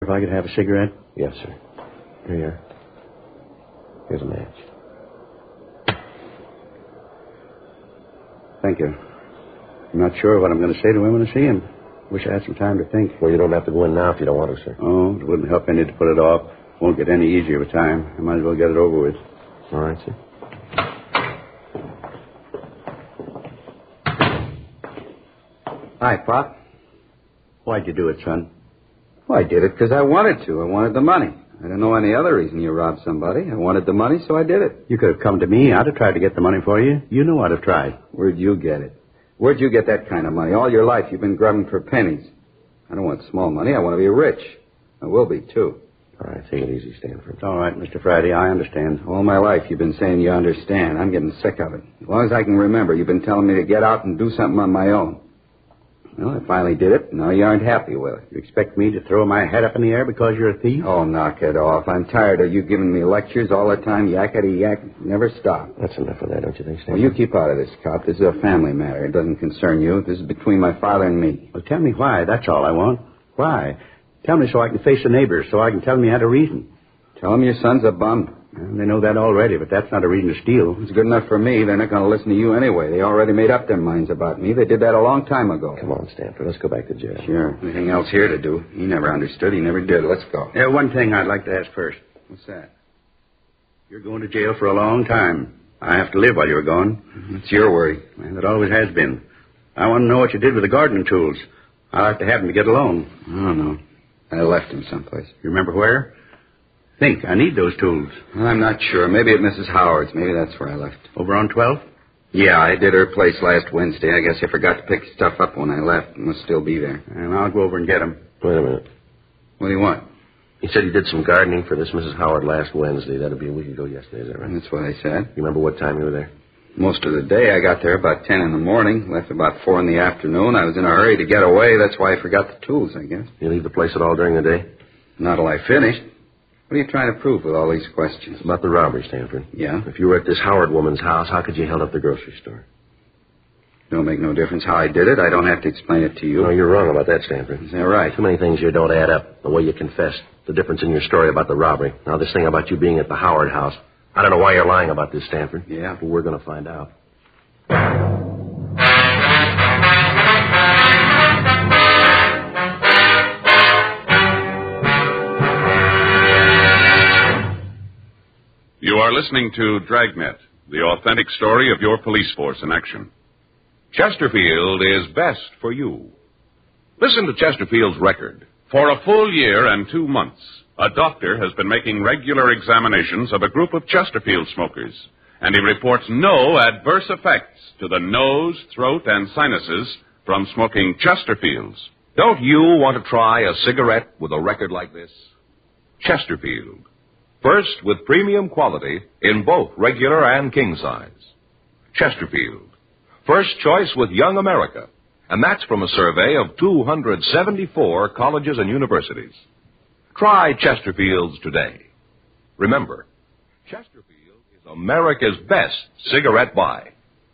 If I could have a cigarette? Yes, sir. Here you are. Here's a match. Thank you. I'm not sure what I'm going to say to him when I see him. Wish I had some time to think. Well, you don't have to go in now if you don't want to, sir. Oh, it wouldn't help any to put it off. Won't get any easier with time. I might as well get it over with. All right, sir. Hi, Pop. Why'd you do it, son? Well, I did it because I wanted to. I wanted the money. I don't know any other reason you robbed somebody. I wanted the money, so I did it. You could have come to me. I'd have tried to get the money for you. You know I'd have tried. Where'd you get it? Where'd you get that kind of money? All your life you've been grubbing for pennies. I don't want small money. I want to be rich. I will be, too. All right, take it easy, Stanford. It's all right, Mr. Friday. I understand. All my life you've been saying you understand. I'm getting sick of it. As long as I can remember, you've been telling me to get out and do something on my own. Well, I finally did it. Now you aren't happy with it. You expect me to throw my head up in the air because you're a thief? Oh, knock it off. I'm tired of you giving me lectures all the time. Yakety yak. Never stop. That's enough of that, don't you think, Stanford? Well, you keep out of this, cop. This is a family matter. It doesn't concern you. This is between my father and me. Well, tell me why. That's all I want. Why? Tell me so I can face the neighbors, so I can tell them you had a reason. Tell them your son's a bum. Well, they know that already, but that's not a reason to steal. It's good enough for me. They're not going to listen to you anyway. They already made up their minds about me. They did that a long time ago. Come on, Stanford. Let's go back to jail. Sure. Anything else here to do? He never understood. He never did. Let's go. Yeah, one thing I'd like to ask first. What's that? You're going to jail for a long time. I have to live while you're gone. It's your worry. Well, it always has been. I want to know what you did with the gardening tools. I like to have them to get alone. I don't know. I left them someplace. You remember where? Think. I need those tools. I'm not sure. Maybe at Mrs. Howard's. Maybe that's where I left. Over on 12th? Yeah, I did her place last Wednesday. I guess I forgot to pick stuff up when I left. It must still be there. And I'll go over and get them. Wait a minute. What do you want? He said he did some gardening for this Mrs. Howard last Wednesday. That'd be a week ago yesterday, is that right? That's what I said. You remember what time you were there? Most of the day. I got there about 10 in the morning. Left about 4 in the afternoon. I was in a hurry to get away. That's why I forgot the tools, I guess. You leave the place at all during the day? Not till I finished. What are you trying to prove with all these questions? It's about the robbery, Stanford. Yeah? If you were at this Howard woman's house, how could you held up the grocery store? Don't make no difference how I did it. I don't have to explain it to you. No, you're wrong about that, Stanford. Is that right? Too many things here don't add up. The way you confessed, the difference in your story about the robbery. Now, this thing about you being at the Howard house. I don't know why you're lying about this, Stanford. Yeah? But we're going to find out. You are listening to Dragnet, the authentic story of your police force in action. Chesterfield is best for you. Listen to Chesterfield's record. For a full year and 2 months, a doctor has been making regular examinations of a group of Chesterfield smokers, and he reports no adverse effects to the nose, throat, and sinuses from smoking Chesterfields. Don't you want to try a cigarette with a record like this? Chesterfield. First with premium quality in both regular and king size. Chesterfield. First choice with Young America. And that's from a survey of 274 colleges and universities. Try Chesterfields today. Remember, Chesterfield is America's best cigarette buy.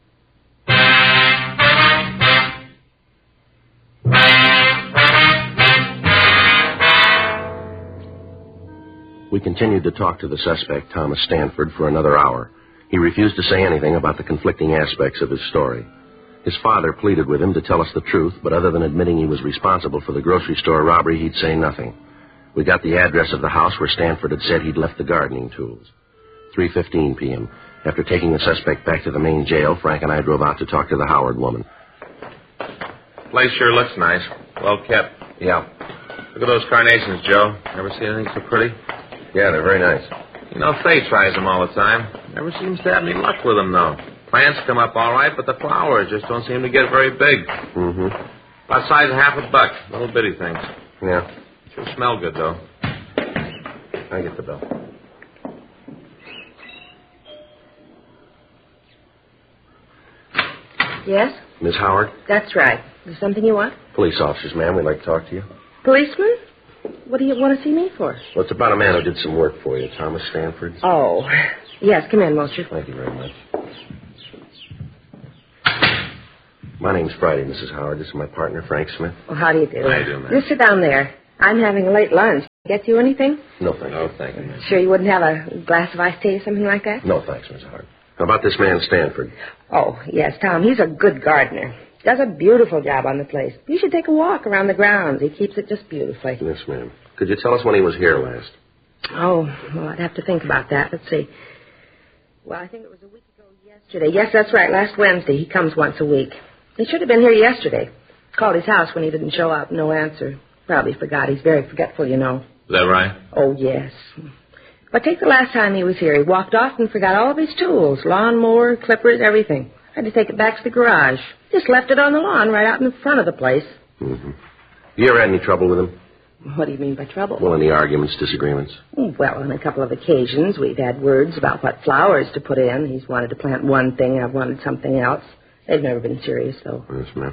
We continued to talk to the suspect, Thomas Stanford, for another hour. He refused to say anything about the conflicting aspects of his story. His father pleaded with him to tell us the truth, but other than admitting he was responsible for the grocery store robbery, he'd say nothing. We got the address of the house where Stanford had said he'd left the gardening tools. 3:15 p.m. After taking the suspect back to the main jail, Frank and I drove out to talk to the Howard woman. Place sure looks nice. Well kept. Yeah. Look at those carnations, Joe. Ever see anything so pretty? Yeah, they're very nice. You know, Faye tries them all the time. Never seems to have any luck with them, though. Plants come up all right, but the flowers just don't seem to get very big. Mm-hmm. About size of $50. Little bitty things. Yeah. Sure smell good, though. I get the bill. Yes? Miss Howard? That's right. Is there something you want? Police officers, ma'am. We'd like to talk to you. Policeman? What do you want to see me for? Well, it's about a man who did some work for you, Thomas Stanford. Oh. Yes, come in, won't you? Thank you very much. My name's Friday, Mrs. Howard. This is my partner, Frank Smith. Well, how do you do? How do you do, man? Just sit down there. I'm having a late lunch. Get you anything? No, thank you. No, thank you, miss. Sure you wouldn't have a glass of iced tea or something like that? No, thanks, Miss Howard. How about this man, Stanford? Oh, yes, Tom. He's a good gardener. Does a beautiful job on the place. You should take a walk around the grounds. He keeps it just beautifully. Yes, ma'am. Could you tell us when he was here last? Oh, well, I'd have to think about that. Let's see. Well, I think it was a week ago yesterday. Yes, that's right, last Wednesday. He comes once a week. He should have been here yesterday. Called his house when he didn't show up. No answer. Probably forgot. He's very forgetful, you know. Is that right? Oh, yes. But take the last time he was here. He walked off and forgot all of his tools. Lawnmower, clippers, everything. Had to take it back to the garage. Just left it on the lawn right out in front of the place. Mm-hmm. You ever had any trouble with him? What do you mean by trouble? Well, any arguments, disagreements? Well, on a couple of occasions, we've had words about what flowers to put in. He's wanted to plant one thing, I've wanted something else. They've never been serious, though. Yes, ma'am.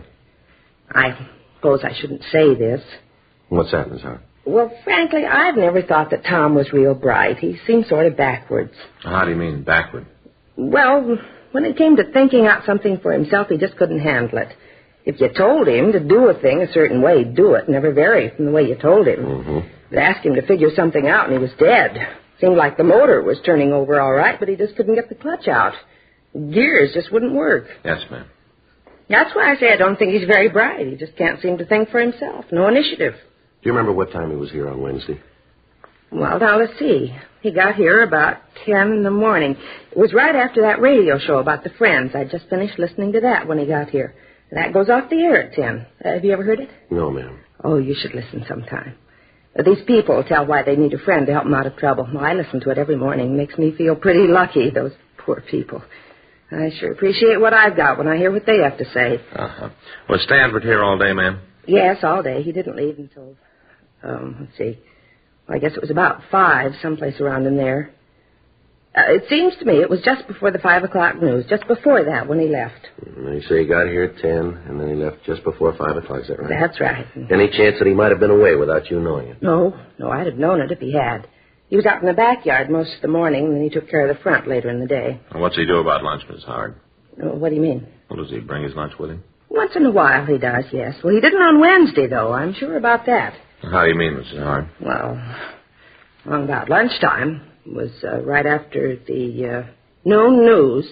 I suppose I shouldn't say this. What's that, Miss Howard? Well, frankly, I've never thought that Tom was real bright. He seemed sort of backwards. How do you mean, backward? Well, when it came to thinking out something for himself, he just couldn't handle it. If you told him to do a thing a certain way, he'd do it. Never vary from the way you told him. Mm-hmm. You'd ask him to figure something out, and he was dead. Seemed like the motor was turning over all right, but he just couldn't get the clutch out. Gears just wouldn't work. Yes, ma'am. That's why I say I don't think he's very bright. He just can't seem to think for himself. No initiative. Do you remember what time he was here on Wednesday? Well, now, let's see. He got here about 10 in the morning. It was right after that radio show about the Friends. I'd just finished listening to that when he got here. That goes off the air at 10. Have you ever heard it? No, ma'am. Oh, you should listen sometime. These people tell why they need a friend to help them out of trouble. Well, I listen to it every morning. It makes me feel pretty lucky, those poor people. I sure appreciate what I've got when I hear what they have to say. Uh-huh. Was Stanford here all day, ma'am? Yes, all day. He didn't leave until, let's see. Well, I guess it was about 5, someplace around in there. It seems to me it was just before the 5 o'clock news, just before that when he left. You say he got here at 10, and then he left just before 5 o'clock, is that right? That's right. Any chance that he might have been away without you knowing it? No, I'd have known it if he had. He was out in the backyard most of the morning, and then he took care of the front later in the day. And what's he do about lunch, Miss Howard? What do you mean? Well, does he bring his lunch with him? Once in a while he does, yes. Well, he didn't on Wednesday, though. I'm sure about that. How do you mean, Mrs. Howard? Well, along about lunchtime, it was right after the noon news,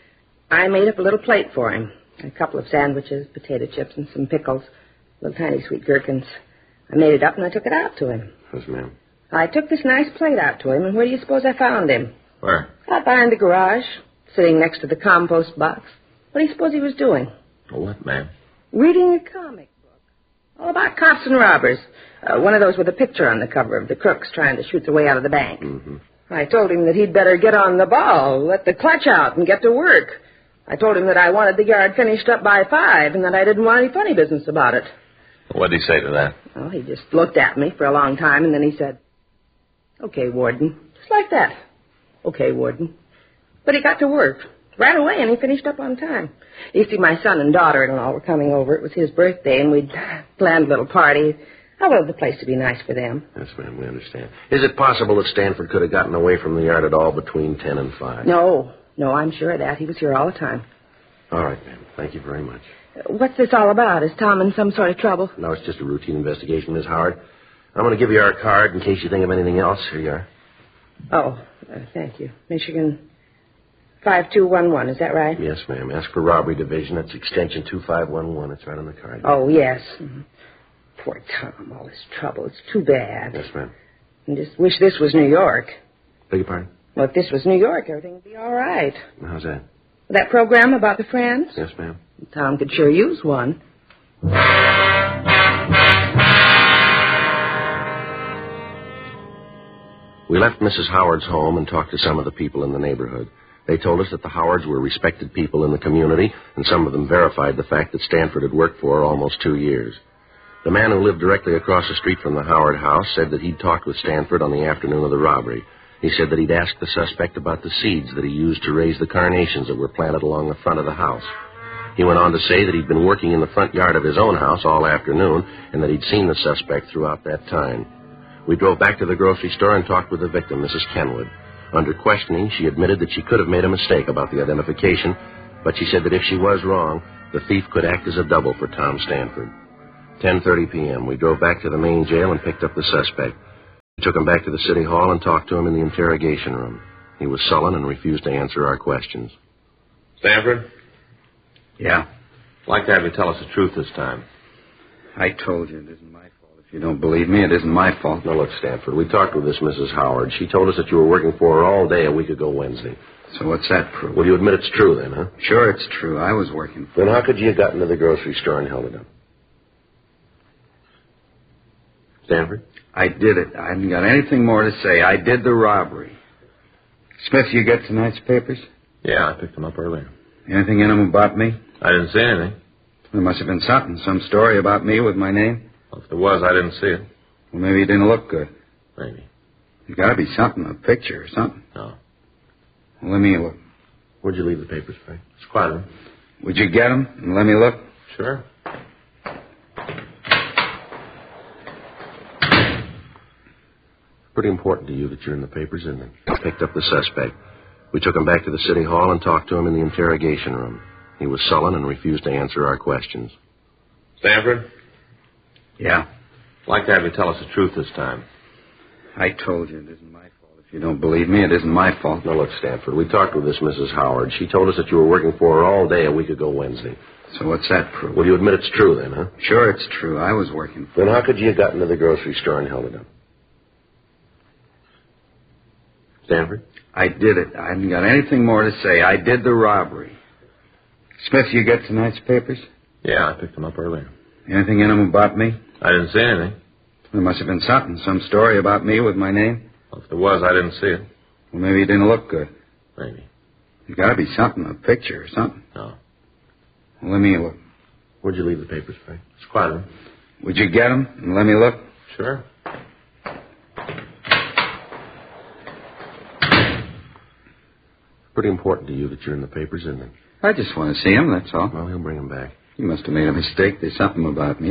I made up a little plate for him. A couple of sandwiches, potato chips, and some pickles, little tiny sweet gherkins. I made it up and I took it out to him. Yes, ma'am. I took this nice plate out to him, and where do you suppose I found him? Where? Out behind the garage, sitting next to the compost box. What do you suppose he was doing? What, ma'am? Reading a comic book. All about cops and robbers. One of those with a picture on the cover of the crooks trying to shoot their way out of the bank. Mm-hmm. I told him that he'd better get on the ball, let the clutch out, and get to work. I told him that I wanted the yard finished up by 5, and that I didn't want any funny business about it. What did he say to that? Well, he just looked at me for a long time, and then he said, "Okay, Warden." Just like that. "Okay, Warden." But he got to work right away, and he finished up on time. You see, my son and daughter-in-law were coming over. It was his birthday, and we'd planned a little party. I wanted the place to be nice for them. Yes, ma'am, we understand. Is it possible that Stanford could have gotten away from the yard at all between 10 and 5? No, I'm sure of that. He was here all the time. All right, ma'am. Thank you very much. What's this all about? Is Tom in some sort of trouble? No, it's just a routine investigation, Miss Howard. I'm going to give you our card in case you think of anything else. Here you are. Oh, thank you. Michigan 5211, is that right? Yes, ma'am. Ask for Robbery Division. That's extension 2511. It's right on the card. Oh, yes. Mm-hmm. Poor Tom, all this trouble. It's too bad. Yes, ma'am. I just wish this was New York. Beg your pardon? Well, if this was New York, everything would be all right. How's that? That program about the Friends? Yes, ma'am. Tom could sure use one. We left Mrs. Howard's home and talked to some of the people in the neighborhood. They told us that the Howards were respected people in the community, and some of them verified the fact that Stanford had worked for almost 2 years. The man who lived directly across the street from the Howard house said that he'd talked with Stanford on the afternoon of the robbery. He said that he'd asked the suspect about the seeds that he used to raise the carnations that were planted along the front of the house. He went on to say that he'd been working in the front yard of his own house all afternoon and that he'd seen the suspect throughout that time. We drove back to the grocery store and talked with the victim, Mrs. Kenwood. Under questioning, she admitted that she could have made a mistake about the identification, but she said that if she was wrong, the thief could act as a double for Tom Stanford. 10:30 p.m. We drove back to the main jail and picked up the suspect. We took him back to the city hall and talked to him in the interrogation room. He was sullen and refused to answer our questions. Stanford? Yeah? I'd like to have you tell us the truth this time. I told you it isn't my fault. If you don't believe me, it isn't my fault. Now, look, Stanford, we talked with this Mrs. Howard. She told us that you were working for her all day a week ago Wednesday. So what's that prove? Well, you admit it's true then, huh? Sure, it's true. I was working for Then how could you have gotten to the grocery store and held it up? Stanford? I did it. I haven't got anything more to say. I did the robbery. Smith, you get tonight's papers? Yeah, I picked them up earlier. Anything in them about me? I didn't see anything. There must have been something. Some story about me with my name. Well, if there was, I didn't see it. Well, maybe it didn't look good. Maybe. There's got to be something, a picture or something. No. Well, let me look. Where'd you leave the papers, Frank? It's quiet room. Would you get them and let me look? Sure. Pretty important to you that you're in the papers, isn't it? Picked up the suspect. We took him back to the city hall and talked to him in the interrogation room. He was sullen and refused to answer our questions. Stanford? Yeah? I'd like to have you tell us the truth this time. I told you it isn't my fault. If you don't believe me, it isn't my fault. Now, look, Stanford, we talked with this Mrs. Howard. She told us that you were working for her all day a week ago Wednesday. So what's that prove? Well, you admit it's true then, huh? Sure, it's true. I was working for Then how could you have gotten to the grocery store and held it up? Stanford? I did it. I haven't got anything more to say. I did the robbery. Smith, you get tonight's papers? Yeah, I picked them up earlier. Anything in them about me? I didn't see anything. There must have been something. Some story about me with my name. Well, if there was, I didn't see it. Well, maybe it didn't look good. Maybe. There's got to be something, a picture or something. No. Well, let me look. Where'd you leave the papers, Frank? It's quiet room. Would you get them and let me look? Sure. Pretty important to you that you're in the papers, isn't it? I just want to see him, that's all. Well, he'll bring him back. He must have made a mistake. There's something about me.